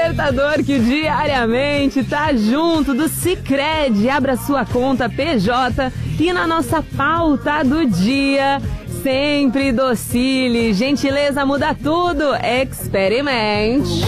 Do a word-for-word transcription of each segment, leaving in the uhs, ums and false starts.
despertador que diariamente tá junto do Sicredi. Abra sua conta P J e na nossa pauta do dia, sempre docile, gentileza muda tudo, experimente.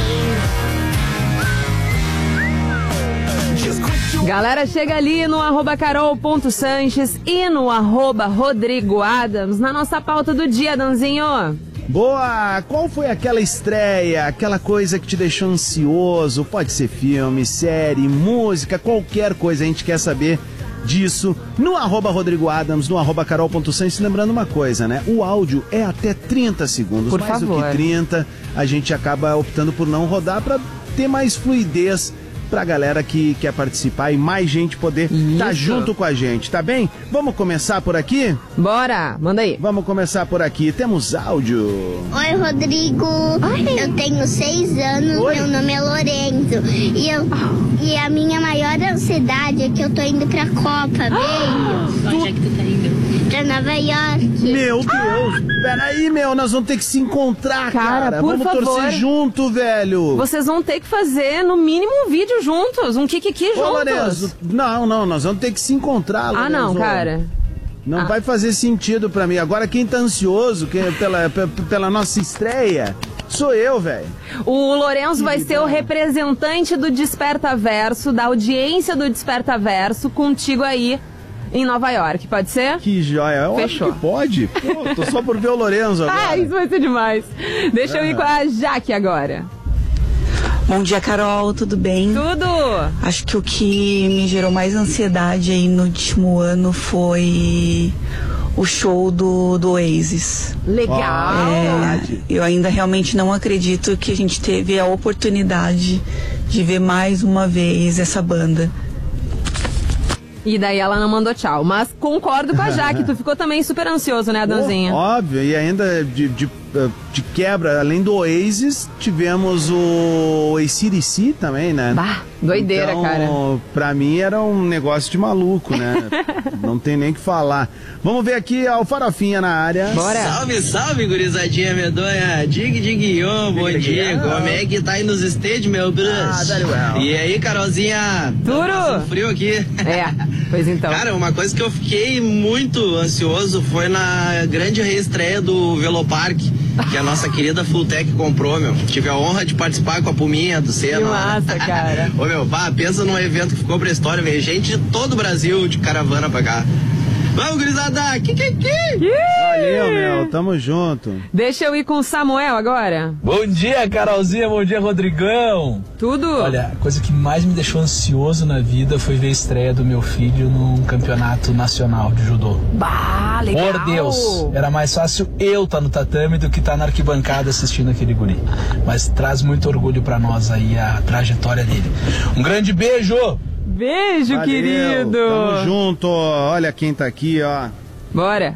Galera, chega ali no arroba carol.sanches e no arroba Rodrigo Adams na nossa pauta do dia, Danzinho. Boa! Qual foi aquela estreia, aquela coisa que te deixou ansioso? Pode ser filme, série, música, qualquer coisa, a gente quer saber disso no arroba Rodrigo Adams, no arroba carol.sanches. Lembrando uma coisa, né? O áudio é até trinta segundos, por mais favor. do que trinta, a gente acaba optando por não rodar para ter mais fluidez pra galera que quer participar e mais gente poder estar tá junto com a gente, tá bem? Vamos começar por aqui? Bora, manda aí. Vamos começar por aqui, temos áudio. Oi, Rodrigo. Oi. Eu tenho seis anos, Oi. Meu nome é Lorenzo. E, eu, oh. e a minha maior ansiedade é que eu tô indo pra Copa, beijo. Onde é que tu tá indo? Pra Nova York. Meu Deus, ah. peraí, meu, nós vamos ter que se encontrar, cara. Cara, por vamos favor. torcer junto, velho. Vocês vão ter que fazer, no mínimo, um vídeo juntos, um kikiki juntos. Ô, Lorenzo, não, não, nós vamos ter que se encontrar, Lorenzo. Ah, não, cara. Não ah. vai fazer sentido pra mim. Agora, quem tá ansioso quem, pela, pela nossa estreia sou eu, velho. O Lorenzo vai ser o representante do Desperta Verso, da audiência do Desperta Verso, contigo aí em Nova York, pode ser? Que joia. Fechou. Óbvio que pode. Pô, tô só por ver o Lorenzo agora. Ah, isso vai ser demais. Deixa ah. eu ir com a Jaque agora. Bom dia, Carol, tudo bem? Tudo! Acho que o que me gerou mais ansiedade aí no último ano foi o show do, do Oasis. Legal! É, eu ainda realmente não acredito que a gente teve a oportunidade de ver mais uma vez essa banda. E daí ela não mandou tchau, mas concordo com a Jaque, tu ficou também super ansioso, né, Danzinha? Oh, óbvio, e ainda de, de, de quebra, além do Oasis, tivemos o A C D C também, né? Bah, doideira, então, cara. Pra mim era um negócio de maluco, né? Não tem nem o que falar. Vamos ver aqui a Farofinha na área. Bora! Salve, salve, gurizadinha medonha. Dig, diguinho, bom dia. Como é que tá aí nos estádios, meu bruxo? Ah, very well. E aí, Carolzinha? Duro! Tá frio aqui. É, pois então. Cara, uma coisa que eu fiquei muito ansioso foi na grande reestreia do Velopark, que a nossa querida Fulltech comprou, meu. Tive a honra de participar com a Puminha do Senna. Que massa, cara. Ô, meu, pá, pensa num evento que ficou pra história, veio gente de todo o Brasil de caravana pra cá. Vamos, gurizada! Que, que, que? Valeu, meu, tamo junto. Deixa eu ir com o Samuel agora. Bom dia, Carolzinha, bom dia, Rodrigão. Tudo? Olha, a coisa que mais me deixou ansioso na vida foi ver a estreia do meu filho num campeonato nacional de judô. Bah, legal. Por Deus, era mais fácil eu estar tá no tatame do que estar tá na arquibancada assistindo aquele guri. Mas traz muito orgulho pra nós aí a trajetória dele. Um grande beijo! Beijo, Valeu, querido. Tamo junto. Olha quem tá aqui, ó. Bora.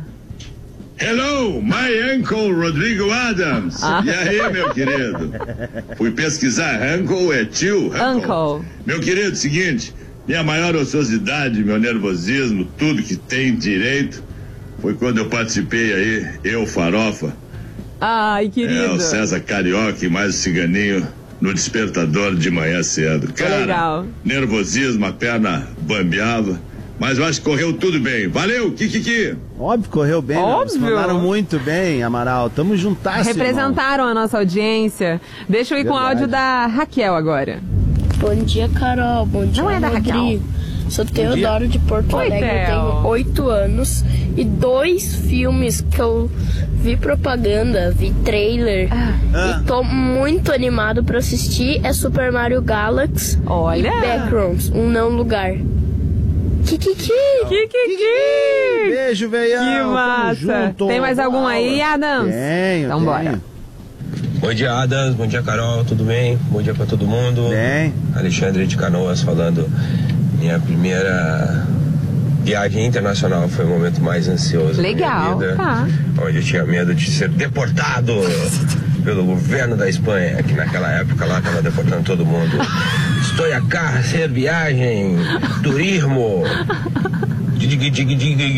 Hello, my uncle Rodrigo Adams. Ah. E aí, meu querido? Fui pesquisar, uncle é tio. Uncle. Uncle. Meu querido, seguinte, minha maior ociosidade, meu nervosismo, tudo que tem direito, foi quando eu participei aí, eu, Farofa. Ai, querido. É, o César Carioca e mais o Ciganinho no despertador de manhã cedo. Cara, legal. Nervosismo, a perna bambeava, mas eu acho que correu tudo bem. Valeu, Kikiki! Óbvio, correu bem. Óbvio. Né? Mandaram muito bem, Amaral. Tamo juntasso, Representaram irmão. a nossa audiência. Deixa eu ir Verdade. com o áudio da Raquel agora. Bom dia, Carol. Bom dia, Não é da Rodrigo. Raquel. Sou Teodoro de Porto Oi, Alegre, eu Theo. tenho oito anos e dois filmes que eu vi propaganda, vi trailer ah. e tô muito animado pra assistir é Super Mario Galaxy Olha. e Backrooms, Um Não Lugar. Kikiki! Kikiki! Beijo, veião! Que massa! Tem mais algum aí, Adams? Tenho, Então tenho. bora. Bom dia, Adams. Bom dia, Carol. Tudo bem? Bom dia pra todo mundo. Bem. Alexandre de Canoas falando. Minha primeira viagem internacional foi o momento mais ansioso Legal, da minha vida. Tá. Onde eu tinha medo de ser deportado pelo governo da Espanha, que naquela época lá estava deportando todo mundo. Estou a cá, ser viagem, turismo.